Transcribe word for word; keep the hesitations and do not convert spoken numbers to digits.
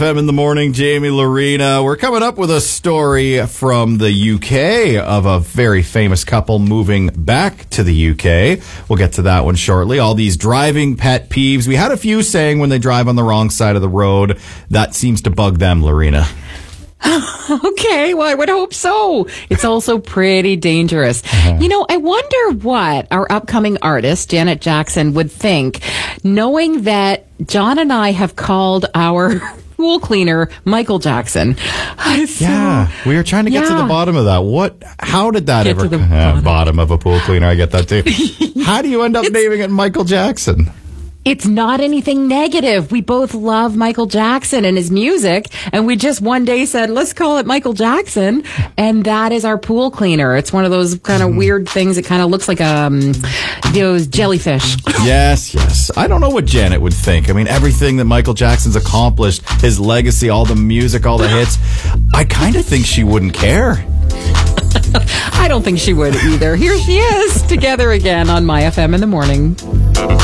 F M in the morning, Jamie Lorena. We're coming up with a story from the U K of a very famous couple moving back to the U K. We'll get to that one shortly. All these driving pet peeves. We had a few saying when they drive on the wrong side of the road. That seems to bug them, Lorena. Okay, well, I would hope so. It's also pretty dangerous. Uh-huh. You know, I wonder what our upcoming artist, Janet Jackson, would think, knowing that John and I have called our pool cleaner Michael Jackson. So, yeah, we were trying to get yeah. to the bottom of that. What? How did that get ever? To the uh, bottom. bottom of a pool cleaner, I get that too. How do you end up naming it Michael Jackson? It's not anything negative. We both love Michael Jackson and his music, and we just one day said, let's call it Michael Jackson, and that is our pool cleaner. It's one of those kind of weird things. It kind of looks like um, those jellyfish. Yes, yes. I don't know what Janet would think. I mean, everything that Michael Jackson's accomplished, his legacy, all the music, all the hits, I kind of think she wouldn't care. I don't think she would either. Here she is, together again on My F M in the morning.